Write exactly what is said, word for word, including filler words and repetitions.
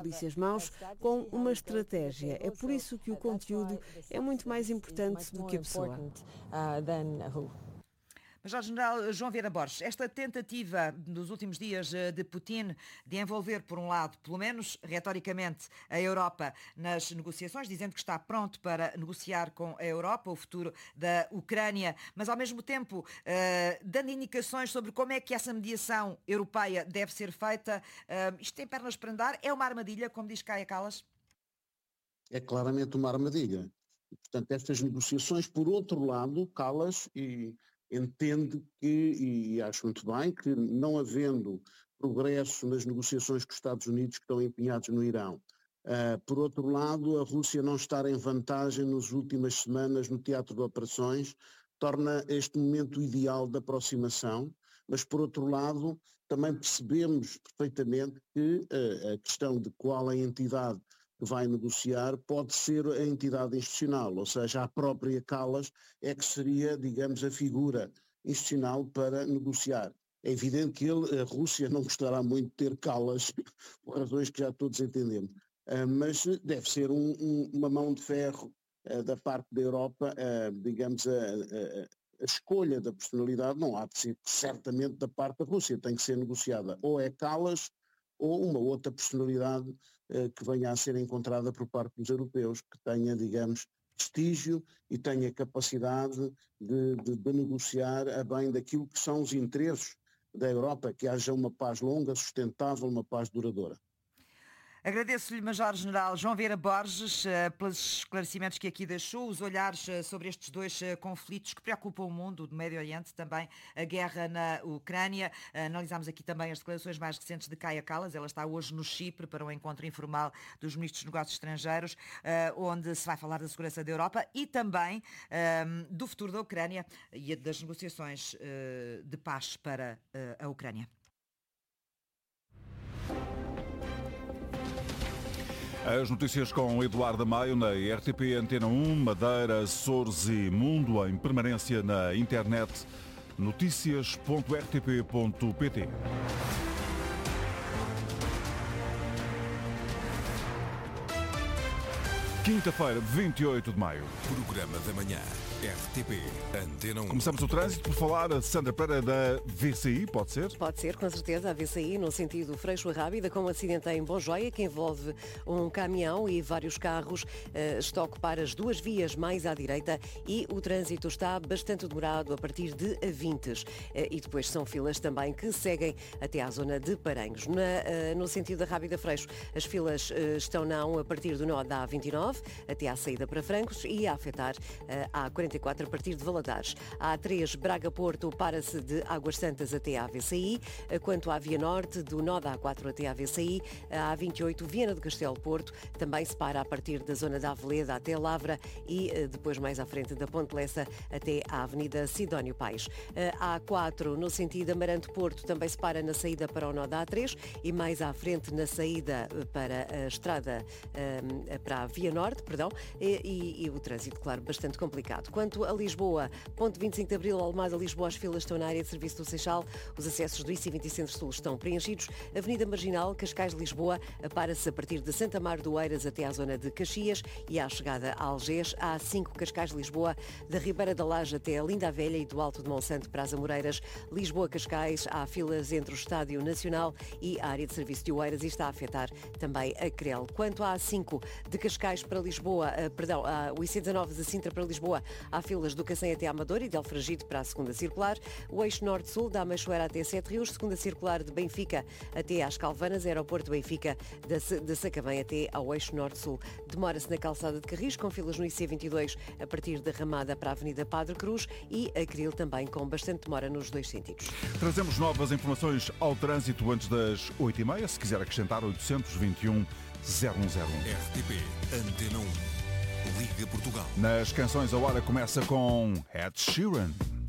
polícias maus com uma estratégia. É por isso que o conteúdo é muito mais importante do que a pessoa. Major-General João Vieira Borges, esta tentativa nos últimos dias de Putin de envolver, por um lado, pelo menos retoricamente, a Europa nas negociações, dizendo que está pronto para negociar com a Europa o futuro da Ucrânia, mas ao mesmo tempo uh, dando indicações sobre como é que essa mediação europeia deve ser feita, uh, isto tem pernas para andar? É uma armadilha, como diz Kaja Kallas? É claramente uma armadilha. Portanto, estas negociações, por outro lado, Kallas e entende que, e acho muito bem, que não havendo progresso nas negociações com os Estados Unidos que estão empenhados no Irão, uh, por outro lado, a Rússia não estar em vantagem nas últimas semanas no teatro de operações, torna este momento ideal de aproximação, mas por outro lado, também percebemos perfeitamente que uh, a questão de qual a entidade que vai negociar pode ser a entidade institucional, ou seja, a própria Kallas é que seria, digamos, a figura institucional para negociar. É evidente que ele, a Rússia não gostará muito de ter Kallas, por razões que já todos entendemos, uh, mas deve ser um, um, uma mão de ferro uh, da parte da Europa, uh, digamos, a, a, a escolha da personalidade não há de ser certamente da parte da Rússia, tem que ser negociada ou é Kallas ou uma outra personalidade eh, que venha a ser encontrada por parte dos europeus, que tenha, digamos, prestígio e tenha capacidade de, de, de negociar a bem daquilo que são os interesses da Europa, que haja uma paz longa, sustentável, uma paz duradoura. Agradeço-lhe, Major-General João Vieira Borges, pelos esclarecimentos que aqui deixou, os olhares sobre estes dois conflitos que preocupam o mundo, do Médio Oriente, também a guerra na Ucrânia. Analisámos aqui também as declarações mais recentes de Kaja Kallas. Ela está hoje no Chipre para um encontro informal dos ministros dos negócios estrangeiros, onde se vai falar da segurança da Europa e também do futuro da Ucrânia e das negociações de paz para a Ucrânia. As notícias com Eduardo Maio na R T P Antena um, Madeira, Açores e Mundo, em permanência na internet, notícias ponto r t p ponto p t. Quinta-feira, vinte e oito de maio. Programa da manhã, R T P Antena um. Começamos o trânsito por falar a Sandra Pereira da V C I, pode ser? Pode ser, com certeza, a V C I no sentido Freixo-Rábida, com um acidente em Bonjoia que envolve um caminhão e vários carros. Uh, está a ocupar as duas vias mais à direita e o trânsito está bastante demorado a partir de Avintes. Uh, e depois são filas também que seguem até à zona de Paranhos. Na, uh, no sentido da Rábida Freixo, as filas uh, estão não a partir do nó da A vinte e nove até à saída para Francos e a afetar uh, a A quarenta e quatro a partir de Valadares. A A três Braga-Porto para-se de Águas Santas até à V C I, uh, quanto à Via Norte, do nó da A quatro até à V C I, a A vinte e oito Viana do Castelo-Porto também se para a partir da zona da Aveleda até Lavra e uh, depois mais à frente da Ponte Lessa até à Avenida Sidónio Paes. Uh, a A quatro no sentido Amarante-Porto também se para na saída para o nó da A três e mais à frente na saída para a estrada uh, para a Via Norte, perdão, e, e, e o trânsito, claro, bastante complicado. Quanto a Lisboa, ponto vinte e cinco de Abril, Almada, Lisboa, as filas estão na área de serviço do Seixal, os acessos do I C vinte Centro-Sul estão preenchidos, Avenida Marginal, Cascais, Lisboa, para-se a partir de Santa Mar do Eiras até à zona de Caxias e à chegada a Algés, A cinco Cascais, Lisboa, da Ribeira da Laje até a Linda a Velha e do Alto de Monsanto para as Amoreiras, Lisboa, Cascais, há filas entre o Estádio Nacional e a área de serviço de Oeiras e está a afetar também a Crel. Quanto à A cinco de Cascais para Lisboa, uh, perdão, uh, o I C dezanove de Sintra para Lisboa, há filas do Cacém até Amador e de Alfragide para a segunda circular, o eixo norte-sul da Amachoeira até Sete Rios, segunda circular de Benfica até às Calvanas, aeroporto de Benfica de Sacavém até ao eixo norte-sul. Demora-se na calçada de Carris, com filas no I C vinte e dois a partir da Ramada para a Avenida Padre Cruz e a Cril também com bastante demora nos dois sentidos. Trazemos novas informações ao trânsito antes das oito e meia, se quiser acrescentar oitocentos e vinte e um zero um zero um. R T P Antena um. Liga Portugal. Nas canções a hora começa com Ed Sheeran.